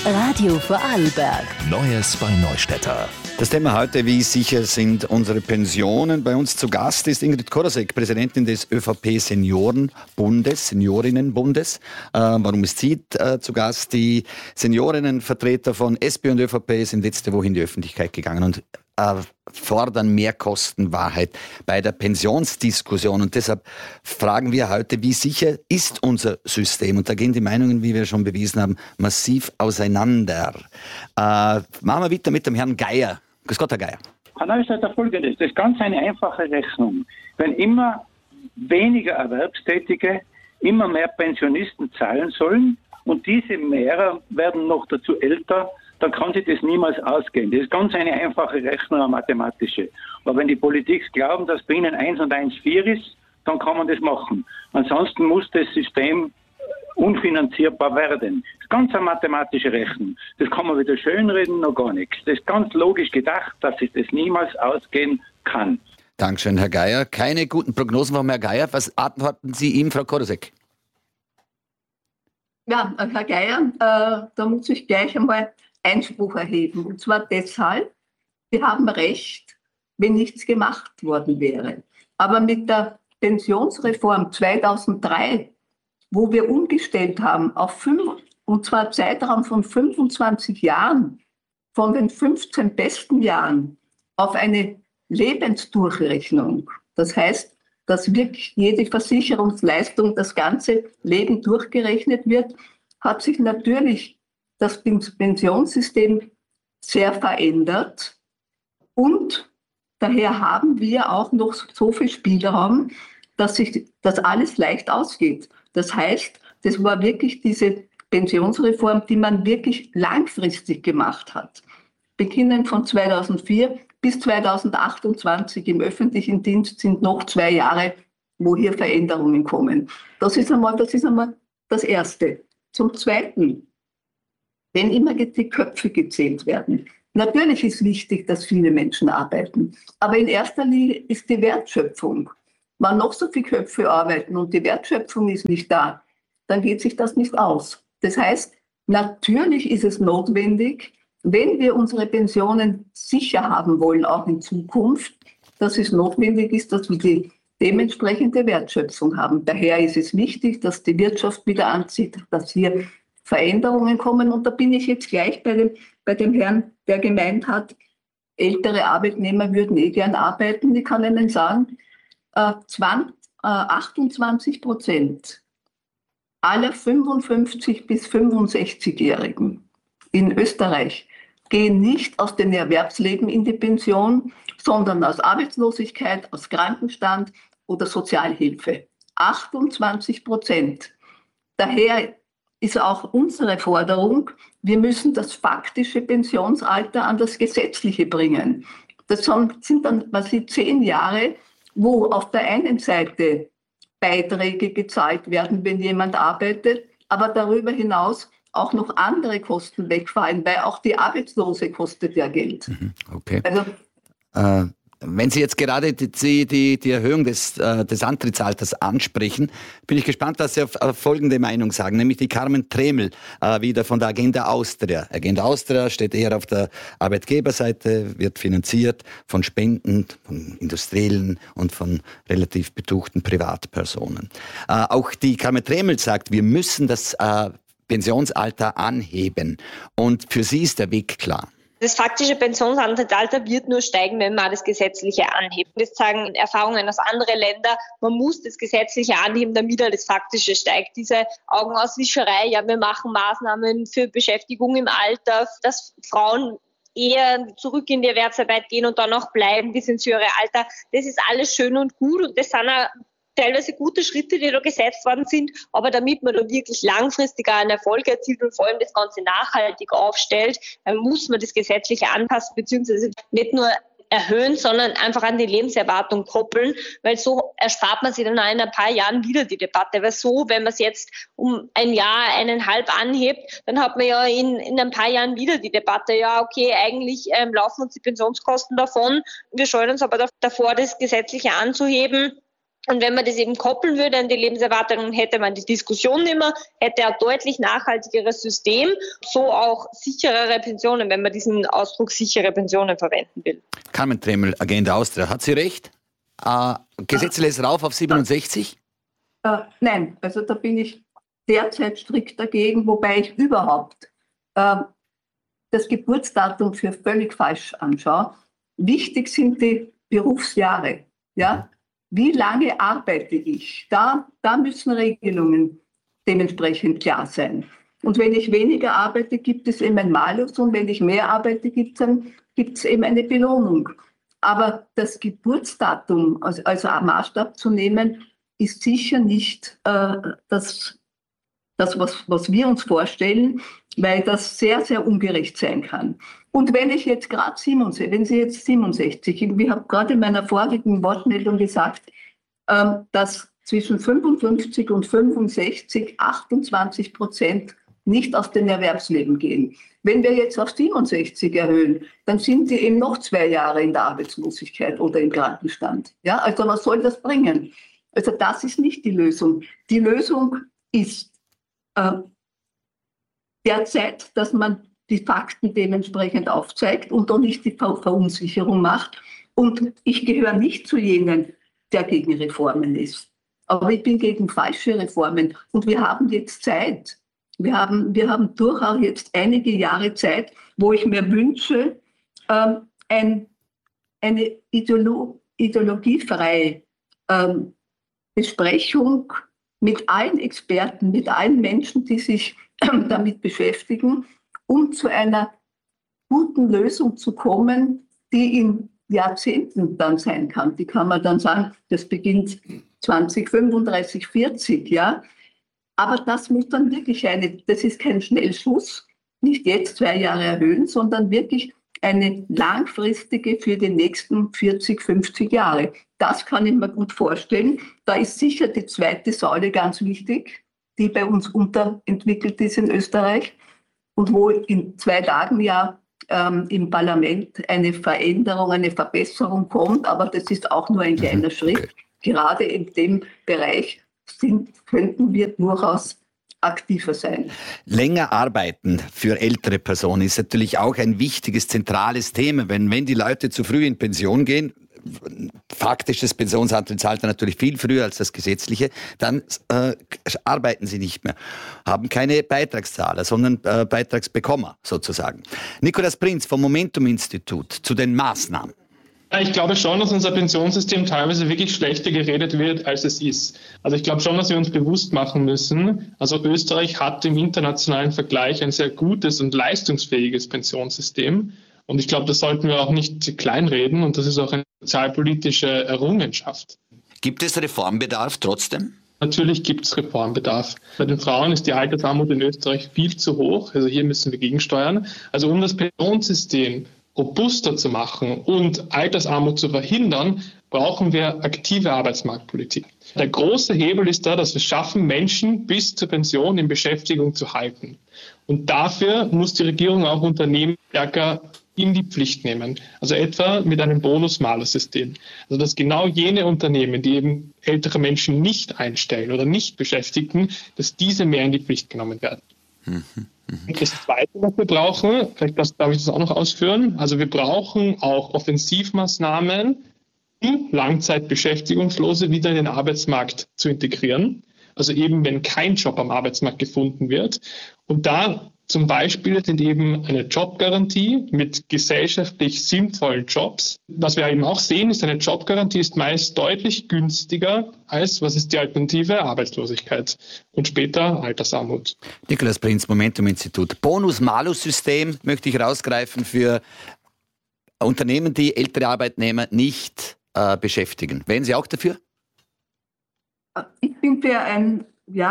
Radio Vorarlberg. Neues bei Neustädter. Das Thema heute: Wie sicher sind unsere Pensionen? Bei uns zu Gast ist Ingrid Korosek, Präsidentin des Seniorinnenbundes. Warum ist sie zu Gast? Die Seniorinnenvertreter von SP und ÖVP sind letzte Woche in die Öffentlichkeit gegangen und fordern mehr Kostenwahrheit bei der Pensionsdiskussion. Und deshalb fragen wir heute, wie sicher ist unser System? Und da gehen die Meinungen, wie wir schon bewiesen haben, massiv auseinander. Machen wir weiter mit dem Herrn Geier. Grüß Gott, Herr Geier. Herr Neustädter, Folgendes: Das ist ganz eine einfache Rechnung. Wenn immer weniger Erwerbstätige immer mehr Pensionisten zahlen sollen und diese mehrer werden noch dazu älter, dann kann sich das niemals ausgehen. Das ist ganz eine einfache Rechnung, eine mathematische. Aber wenn die Politik glauben, dass bei ihnen 1 und 1 4 ist, dann kann man das machen. Ansonsten muss das System unfinanzierbar werden. Das ist ganz eine mathematische Rechnung. Das kann man wieder schönreden, noch gar nichts. Das ist ganz logisch gedacht, dass sich das niemals ausgehen kann. Dankeschön, Herr Geier. Keine guten Prognosen von Herrn Geier. Was antworten Sie ihm, Frau Korosek? Ja, Herr Geier, da muss ich gleich einmal Einspruch erheben. Und zwar deshalb: Sie haben recht, wenn nichts gemacht worden wäre. Aber mit der Pensionsreform 2003, wo wir umgestellt haben auf und zwar Zeitraum von 25 Jahren, von den 15 besten Jahren auf eine Lebensdurchrechnung. Das heißt, dass wirklich jede Versicherungsleistung das ganze Leben durchgerechnet wird, hat sich natürlich das Pensionssystem sehr verändert. Und daher haben wir auch noch so viel Spielraum, dass sich das alles leicht ausgeht. Das heißt, das war wirklich diese Pensionsreform, die man wirklich langfristig gemacht hat. Beginnend von 2004 bis 2028 im öffentlichen Dienst sind noch 2 Jahre, wo hier Veränderungen kommen. Das ist einmal das Erste. Zum Zweiten: Wenn immer die Köpfe gezählt werden. Natürlich ist wichtig, dass viele Menschen arbeiten, aber in erster Linie ist die Wertschöpfung. Wenn noch so viele Köpfe arbeiten und die Wertschöpfung ist nicht da, dann geht sich das nicht aus. Das heißt, natürlich ist es notwendig, wenn wir unsere Pensionen sicher haben wollen, auch in Zukunft, dass es notwendig ist, dass wir die dementsprechende Wertschöpfung haben. Daher ist es wichtig, dass die Wirtschaft wieder anzieht, dass hier Veränderungen kommen. Und da bin ich jetzt gleich bei dem Herrn, der gemeint hat, ältere Arbeitnehmer würden gern arbeiten. Ich kann Ihnen sagen, 28% aller 55- bis 65-Jährigen in Österreich gehen nicht aus dem Erwerbsleben in die Pension, sondern aus Arbeitslosigkeit, aus Krankenstand oder Sozialhilfe. 28%. Daher ist auch unsere Forderung, wir müssen das faktische Pensionsalter an das gesetzliche bringen. Das sind dann 10 Jahre, wo auf der einen Seite Beiträge gezahlt werden, wenn jemand arbeitet, aber darüber hinaus auch noch andere Kosten wegfallen, weil auch die Arbeitslose kostet ja Geld. Okay. Also, wenn Sie jetzt gerade die Erhöhung des Antrittsalters ansprechen, bin ich gespannt, was Sie auf folgende Meinung sagen, nämlich die Carmen Tremel wieder von der Agenda Austria. Agenda Austria steht eher auf der Arbeitgeberseite, wird finanziert von Spenden, von Industriellen und von relativ betuchten Privatpersonen. Auch die Carmen Tremel sagt, wir müssen das Pensionsalter anheben. Und für sie ist der Weg klar. Das faktische Pensionsantrittsalter wird nur steigen, wenn man das Gesetzliche anhebt. Das zeigen Erfahrungen aus anderen Ländern. Man muss das Gesetzliche anheben, damit das Faktische steigt. Diese Augenauswischerei, ja, wir machen Maßnahmen für Beschäftigung im Alter, dass Frauen eher zurück in die Erwerbsarbeit gehen und dann auch bleiben bis ins höhere Alter. Das ist alles schön und gut und das sind auch teilweise gute Schritte, die da gesetzt worden sind, aber damit man da wirklich langfristig einen Erfolg erzielt und vor allem das Ganze nachhaltig aufstellt, muss man das Gesetzliche anpassen, beziehungsweise nicht nur erhöhen, sondern einfach an die Lebenserwartung koppeln, weil so erspart man sich dann auch in ein paar Jahren wieder die Debatte. Weil so, wenn man es jetzt um 1 Jahr, 1,5 anhebt, dann hat man ja in ein paar Jahren wieder die Debatte, ja okay, eigentlich laufen uns die Pensionskosten davon, wir scheuen uns aber davor, das Gesetzliche anzuheben. Und wenn man das eben koppeln würde an die Lebenserwartung, hätte man die Diskussion nicht mehr, hätte ein deutlich nachhaltigeres System, so auch sicherere Pensionen, wenn man diesen Ausdruck sichere Pensionen verwenden will. Carmen Tremel, Agenda Austria, hat sie recht? Gesetze lässt rauf auf 67? Nein, also da bin ich derzeit strikt dagegen, wobei ich überhaupt das Geburtsdatum für völlig falsch anschaue. Wichtig sind die Berufsjahre. Ja? Wie lange arbeite ich? Da müssen Regelungen dementsprechend klar sein. Und wenn ich weniger arbeite, gibt es eben ein Malus, und wenn ich mehr arbeite, gibt es eben eine Belohnung. Aber das Geburtsdatum als Maßstab zu nehmen, ist sicher nicht das, was wir uns vorstellen, weil das sehr, sehr ungerecht sein kann. Und wenn ich jetzt gerade 67, ich habe gerade in meiner vorigen Wortmeldung gesagt, dass zwischen 55 und 65 28% nicht aus dem Erwerbsleben gehen. Wenn wir jetzt auf 67 erhöhen, dann sind die eben noch 2 Jahre in der Arbeitslosigkeit oder im Krankenstand. Ja, also was soll das bringen? Also das ist nicht die Lösung. Die Lösung ist derzeit, dass man die Fakten dementsprechend aufzeigt und dann nicht die Verunsicherung macht. Und ich gehöre nicht zu jenen, der gegen Reformen ist. Aber ich bin gegen falsche Reformen. Und wir haben jetzt Zeit. Wir haben durchaus jetzt einige Jahre Zeit, wo ich mir wünsche, eine ideologiefreie Besprechung mit allen Experten, mit allen Menschen, die sich damit beschäftigen, um zu einer guten Lösung zu kommen, die in Jahrzehnten dann sein kann. Die kann man dann sagen, das beginnt 2035, 40, ja. Aber das muss dann wirklich das ist kein Schnellschuss, nicht jetzt 2 Jahre erhöhen, sondern wirklich eine langfristige für die nächsten 40, 50 Jahre. Das kann ich mir gut vorstellen. Da ist sicher die zweite Säule ganz wichtig, die bei uns unterentwickelt ist in Österreich und wo in 2 Tagen ja im Parlament eine Veränderung, eine Verbesserung kommt. Aber das ist auch nur ein kleiner Schritt. Okay. Gerade in dem Bereich könnten wir durchaus aktiver sein. Länger arbeiten für ältere Personen ist natürlich auch ein wichtiges, zentrales Thema. Wenn die Leute zu früh in Pension gehen, faktisch das Pensionsantrittsalter natürlich viel früher als das gesetzliche, dann arbeiten sie nicht mehr, haben keine Beitragszahler, sondern Beitragsbekommer sozusagen. Nikolaus Prinz vom Momentum-Institut zu den Maßnahmen. Ich glaube schon, dass unser Pensionssystem teilweise wirklich schlechter geredet wird, als es ist. Also ich glaube schon, dass wir uns bewusst machen müssen, also Österreich hat im internationalen Vergleich ein sehr gutes und leistungsfähiges Pensionssystem. Und ich glaube, das sollten wir auch nicht kleinreden, und das ist auch eine sozialpolitische Errungenschaft. Gibt es Reformbedarf trotzdem? Natürlich gibt es Reformbedarf. Bei den Frauen ist die Altersarmut in Österreich viel zu hoch. Also hier müssen wir gegensteuern. Also um das Pensionssystem robuster zu machen und Altersarmut zu verhindern, brauchen wir aktive Arbeitsmarktpolitik. Der große Hebel ist da, dass wir es schaffen, Menschen bis zur Pension in Beschäftigung zu halten. Und dafür muss die Regierung auch Unternehmen stärker in die Pflicht nehmen. Also etwa mit einem Bonus-Malus-System. Also dass genau jene Unternehmen, die eben ältere Menschen nicht einstellen oder nicht beschäftigen, dass diese mehr in die Pflicht genommen werden. Das Zweite, was wir brauchen, vielleicht darf ich das auch noch ausführen, also wir brauchen auch Offensivmaßnahmen, um Langzeitbeschäftigungslose wieder in den Arbeitsmarkt zu integrieren. Also eben, wenn kein Job am Arbeitsmarkt gefunden wird. Und da zum Beispiel sind eben eine Jobgarantie mit gesellschaftlich sinnvollen Jobs. Was wir eben auch sehen, ist, eine Jobgarantie ist meist deutlich günstiger als, was ist die Alternative? Arbeitslosigkeit und später Altersarmut. Nikolaus Prinz, Momentum-Institut. Bonus-Malus-System möchte ich rausgreifen für Unternehmen, die ältere Arbeitnehmer nicht beschäftigen. Wären Sie auch dafür? Ich bin für ein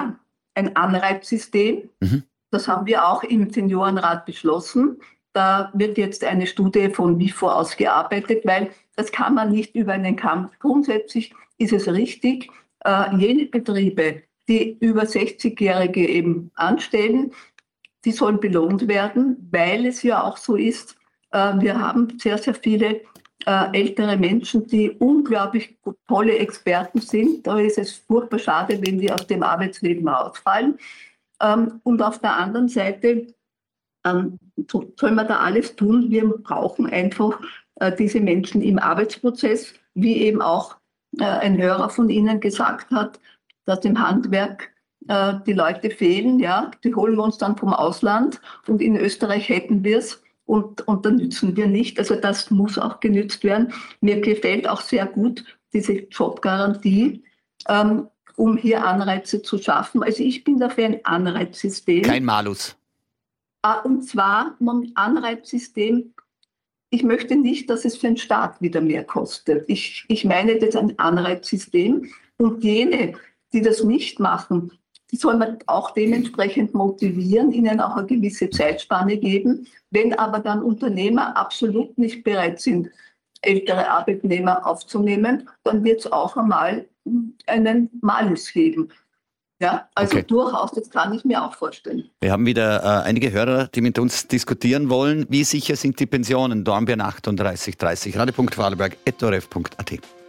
Anreizsystem. Das haben wir auch im Seniorenrat beschlossen. Da wird jetzt eine Studie von WIFO ausgearbeitet, weil das kann man nicht über einen Kamm. Grundsätzlich ist es richtig, jene Betriebe, die über 60-Jährige eben anstellen, die sollen belohnt werden, weil es ja auch so ist, wir haben sehr, sehr viele ältere Menschen, die unglaublich tolle Experten sind. Da ist es furchtbar schade, wenn die aus dem Arbeitsleben rausfallen. Und auf der anderen Seite soll man da alles tun. Wir brauchen einfach diese Menschen im Arbeitsprozess, wie eben auch ein Hörer von Ihnen gesagt hat, dass im Handwerk die Leute fehlen. Ja, die holen wir uns dann vom Ausland und in Österreich hätten wir es. Und dann nützen wir nicht. Also das muss auch genützt werden. Mir gefällt auch sehr gut diese Jobgarantie, um hier Anreize zu schaffen. Also ich bin dafür ein Anreizsystem. Kein Malus. Und zwar ein Anreizsystem. Ich möchte nicht, dass es für den Staat wieder mehr kostet. Ich meine, das ist ein Anreizsystem. Und jene, die das nicht machen, die soll man auch dementsprechend motivieren, ihnen auch eine gewisse Zeitspanne geben. Wenn aber dann Unternehmer absolut nicht bereit sind, ältere Arbeitnehmer aufzunehmen, dann wird es auch einmal einen Malus geben. Ja, also durchaus, das kann ich mir auch vorstellen. Wir haben wieder einige Hörer, die mit uns diskutieren wollen. Wie sicher sind die Pensionen? Dornbirn 38 30, radio.vorarlberg@orf.at.